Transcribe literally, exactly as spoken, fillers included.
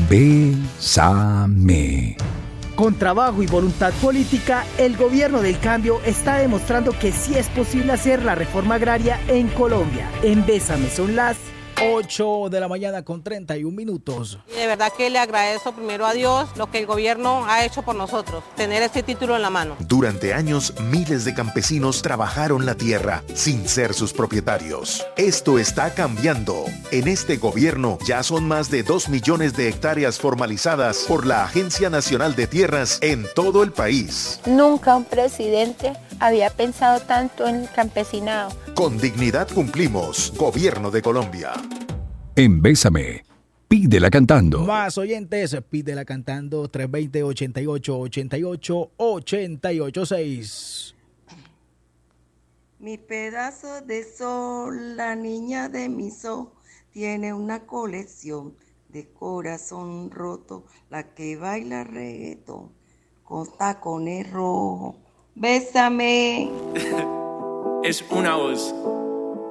Bésame. Con trabajo y voluntad política, el gobierno del cambio está demostrando que sí es posible hacer la reforma agraria en Colombia. En Bésame son las ocho de la mañana con treinta y un minutos. Y de verdad que le agradezco primero a Dios lo que el gobierno ha hecho por nosotros, tener este título en la mano. Durante años, miles de campesinos trabajaron la tierra sin ser sus propietarios. Esto está cambiando. En este gobierno ya son más de dos millones de hectáreas formalizadas por la Agencia Nacional de Tierras en todo el país. Nunca un presidente había pensado tanto en el campesinado. Con dignidad cumplimos. Gobierno de Colombia. En Bésame, pídela cantando. Más oyentes, pídela cantando tres dos cero, ochenta y ocho, ochenta y ocho, ochenta y ocho seis. Mi pedazo de sol, la niña de mi sol, tiene una colección de corazón roto, la que baila reggaetón con tacones rojos. Bésame. Es una voz.